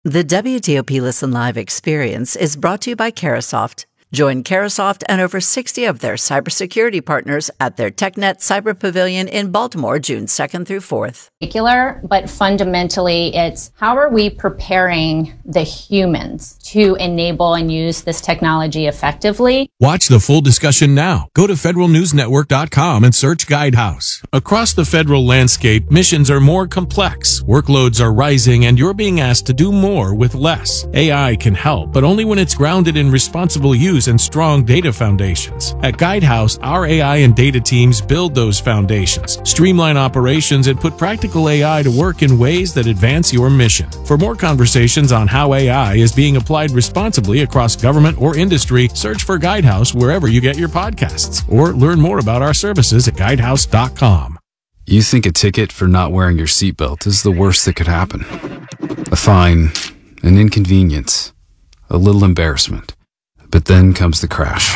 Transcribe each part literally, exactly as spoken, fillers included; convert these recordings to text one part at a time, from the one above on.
The W T O P Listen Live experience is brought to you by Carahsoft. Join Carahsoft and over sixty of their cybersecurity partners at their TechNet Cyber Pavilion in Baltimore, June second through fourth. Particular, but fundamentally, it's how are we preparing the humans to enable and use this technology effectively? Watch the full discussion now. Go to federal news network dot com and search Guidehouse. Across the federal landscape, missions are more complex, workloads are rising, and you're being asked to do more with less. A I can help, but only when it's grounded in responsible use and strong data foundations. At Guidehouse, our A I and data teams build those foundations, streamline operations, and put practical A I to work in ways that advance your mission. For more conversations on how A I is being applied responsibly across government or industry, search for Guidehouse wherever you get your podcasts, or learn more about our services at guidehouse dot com. You think a ticket for not wearing your seatbelt is the worst that could happen. A fine, an inconvenience, a little embarrassment. But then comes the crash.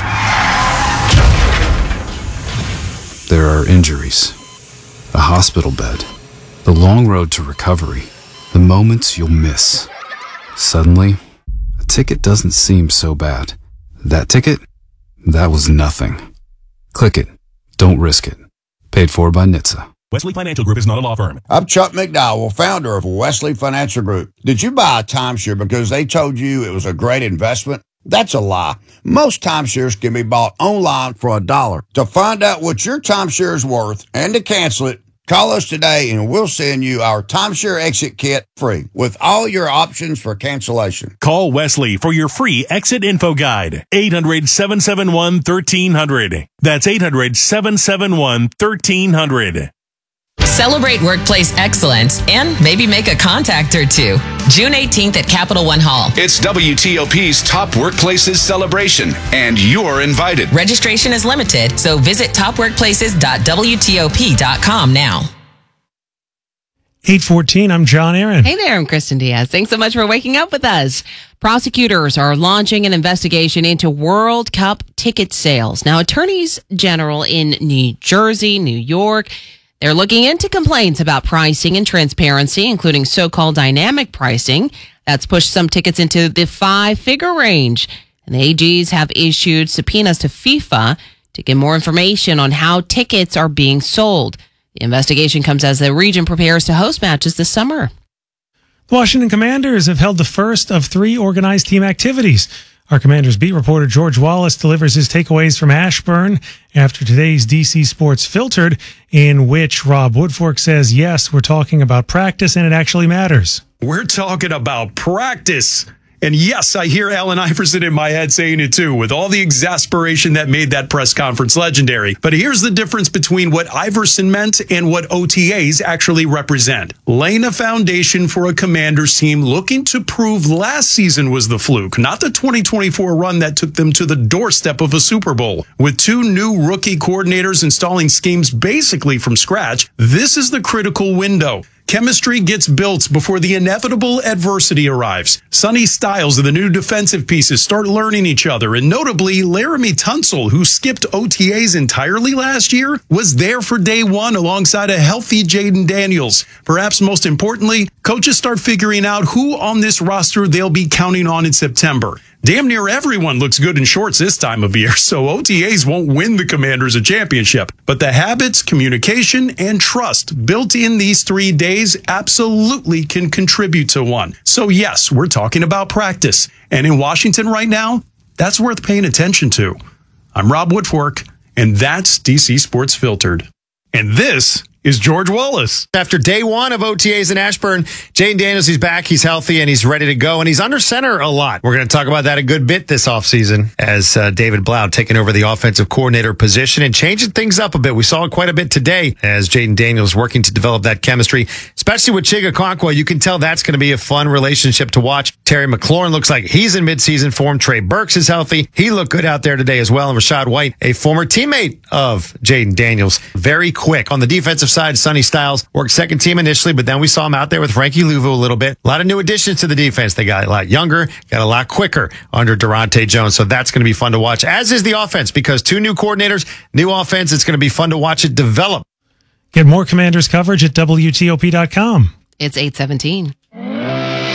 There are injuries, a hospital bed, the long road to recovery, the moments you'll miss. Suddenly, a ticket doesn't seem so bad. That ticket? That was nothing. Click it. Don't risk it. Paid for by N H T S A. Wesley Financial Group is not a law firm. I'm Chuck McDowell, founder of Wesley Financial Group. Did you buy a timeshare because they told you it was a great investment? That's a lie. Most timeshares can be bought online for a dollar. To find out what your timeshare is worth and to cancel it, call us today and we'll send you our timeshare exit kit free with all your options for cancellation. Call Wesley for your free exit info guide. eight hundred, seven seven one, one three zero zero. That's eight hundred, seven seven one, one three zero zero. Celebrate workplace excellence and maybe make a contact or two. June eighteenth at Capital One Hall. It's W T O P's Top Workplaces celebration, and you're invited. Registration is limited, so visit top workplaces dot w t o p dot com now. eight fourteen, I'm John Aaron. Hey there, I'm Kristen Diaz. Thanks so much for waking up with us. Prosecutors are launching an investigation into World Cup ticket sales. Now, attorneys general in New Jersey, New York, they're looking into complaints about pricing and transparency, including so-called dynamic pricing. That's pushed some tickets into the five-figure range. And the A Gs have issued subpoenas to FIFA to get more information on how tickets are being sold. The investigation comes as the region prepares to host matches this summer. The Washington Commanders have held the first of three organized team activities. Our Commanders beat reporter George Wallace delivers his takeaways from Ashburn after today's D C Sports Filtered, in which Rob Woodfork says, yes, we're talking about practice and it actually matters. We're talking about practice. And yes, I hear Allen Iverson in my head saying it too, with all the exasperation that made that press conference legendary. But here's the difference between what Iverson meant and what O T As actually represent. Laying a foundation for a Commanders team looking to prove last season was the fluke, not the twenty twenty-four run that took them to the doorstep of a Super Bowl. With two new rookie coordinators installing schemes basically from scratch, this is the critical window. Chemistry gets built before the inevitable adversity arrives. Sonny Styles and the new defensive pieces start learning each other, and notably, Laramie Tunsil, who skipped O T As entirely last year, was there for day one alongside a healthy Jaden Daniels. Perhaps most importantly, coaches start figuring out who on this roster they'll be counting on in September. Damn near everyone looks good in shorts this time of year, so O T As won't win the Commanders a championship. But the habits, communication, and trust built in these three days absolutely can contribute to one. So yes, we're talking about practice. And in Washington right now, that's worth paying attention to. I'm Rob Woodfork, and that's D C Sports Filtered. And this is George Wallace. After day one of O T As in Ashburn, Jaden Daniels, he's back, he's healthy, and he's ready to go, and he's under center a lot. We're going to talk about that a good bit this offseason as uh, David Blau taking over the offensive coordinator position and changing things up a bit. We saw it quite a bit today as Jaden Daniels working to develop that chemistry, especially with Chig Okonkwo. You can tell that's going to be a fun relationship to watch. Terry McLaurin looks like he's in midseason form. Trey Burks is healthy. He looked good out there today as well. And Rashad White, a former teammate of Jaden Daniels, very quick. On the defensive side, Sonny Styles worked second team initially, but then we saw him out there with Frankie Louvu a little bit. A lot of new additions to the defense. They got a lot younger, got a lot quicker under Durante Jones. So that's going to be fun to watch, as is the offense, because two new coordinators, new offense. It's going to be fun to watch it develop. Get more Commanders coverage at W T O P dot com. It's eight seventeen.